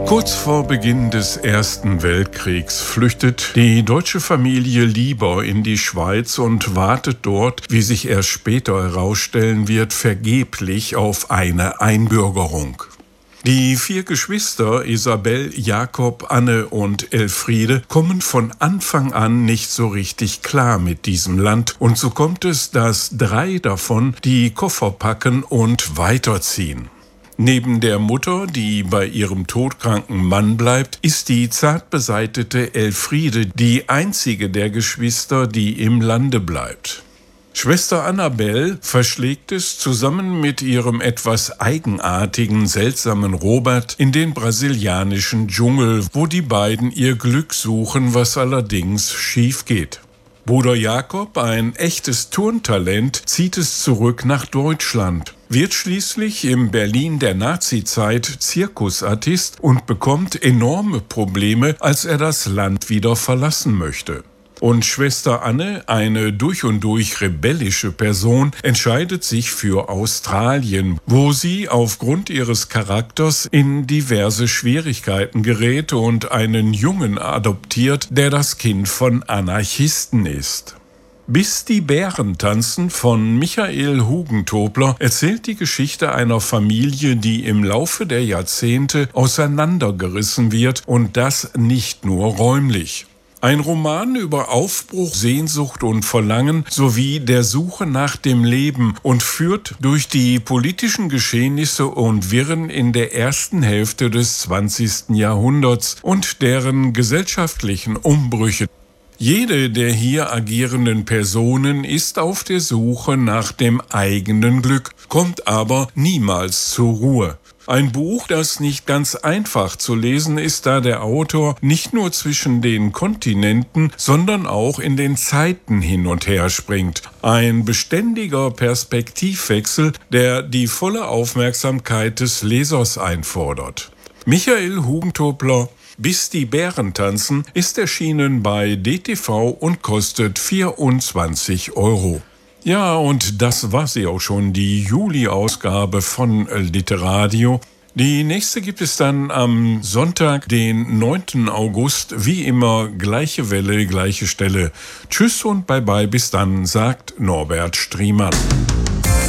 Kurz vor Beginn des Ersten Weltkriegs flüchtet die deutsche Familie Lieber in die Schweiz und wartet dort, wie sich erst später herausstellen wird, vergeblich auf eine Einbürgerung. Die 4 Geschwister Isabel, Jakob, Anne und Elfriede kommen von Anfang an nicht so richtig klar mit diesem Land und so kommt es, dass 3 davon die Koffer packen und weiterziehen. Neben der Mutter, die bei ihrem todkranken Mann bleibt, ist die zart beseitete Elfriede die einzige der Geschwister, die im Lande bleibt. Schwester Annabel verschlägt es zusammen mit ihrem etwas eigenartigen, seltsamen Robert in den brasilianischen Dschungel, wo die beiden ihr Glück suchen, was allerdings schief geht. Bruder Jakob, ein echtes Turntalent, zieht es zurück nach Deutschland, wird schließlich im Berlin der Nazizeit Zirkusartist und bekommt enorme Probleme, als er das Land wieder verlassen möchte. Und Schwester Anne, eine durch und durch rebellische Person, entscheidet sich für Australien, wo sie aufgrund ihres Charakters in diverse Schwierigkeiten gerät und einen Jungen adoptiert, der das Kind von Anarchisten ist. Bis die Bären tanzen von Michael Hugentobler erzählt die Geschichte einer Familie, die im Laufe der Jahrzehnte auseinandergerissen wird und das nicht nur räumlich. Ein Roman über Aufbruch, Sehnsucht und Verlangen sowie der Suche nach dem Leben und führt durch die politischen Geschehnisse und Wirren in der ersten Hälfte des 20. Jahrhunderts und deren gesellschaftlichen Umbrüche. Jede der hier agierenden Personen ist auf der Suche nach dem eigenen Glück, kommt aber niemals zur Ruhe. Ein Buch, das nicht ganz einfach zu lesen ist, da der Autor nicht nur zwischen den Kontinenten, sondern auch in den Zeiten hin und her springt. Ein beständiger Perspektivwechsel, der die volle Aufmerksamkeit des Lesers einfordert. Michael Hugentobler, Bis die Bären tanzen, ist erschienen bei DTV und kostet 24 €. Ja, und das war sie auch schon, die Juli-Ausgabe von Literadio. Die nächste gibt es dann am Sonntag, den 9. August. Wie immer, gleiche Welle, gleiche Stelle. Tschüss und bye bye, bis dann, sagt Norbert Striemann.